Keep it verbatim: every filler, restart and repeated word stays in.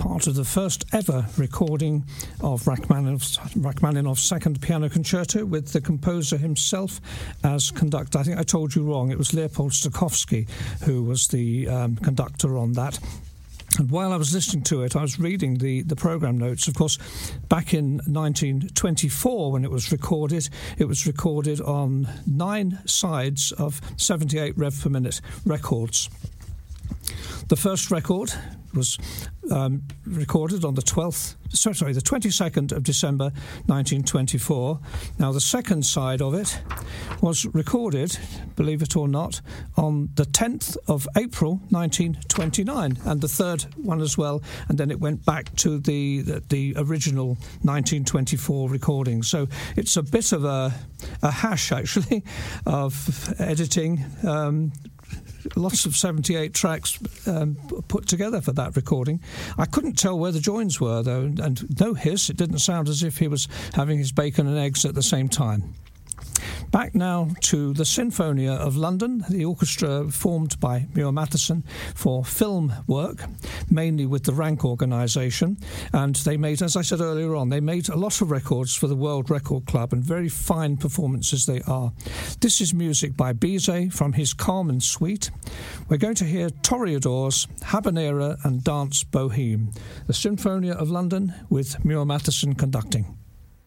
part of the first ever recording of Rachmaninoff's, Rachmaninoff's Second Piano Concerto with the composer himself as conductor. I think I told you wrong. It was Leopold Stokowski who was the um, conductor on that. And while I was listening to it, I was reading the, the programme notes. Of course, back in nineteen twenty-four, when it was recorded, it was recorded on nine sides of seventy-eight rev per minute records. The first record was um, recorded on the twelfth, sorry, the twenty-second of December, nineteen twenty-four. Now, the second side of it was recorded, believe it or not, on the tenth of April, nineteen twenty-nine, and the third one as well. And then it went back to the the, the original nineteen twenty-four recording. So it's a bit of a, a hash, actually, of editing. Um, Lots of seventy-eight tracks um, put together for that recording. I couldn't tell where the joins were, though, and no hiss. It didn't sound as if he was having his bacon and eggs at the same time. Back now to the Sinfonia of London, the orchestra formed by Muir Matheson for film work, mainly with the Rank organisation. And they made, as I said earlier on, they made a lot of records for the World Record Club, and very fine performances they are. This is music by Bizet from his Carmen Suite. We're going to hear Toreadors, Habanera and Dance Boheme. The Sinfonia of London with Muir Matheson conducting.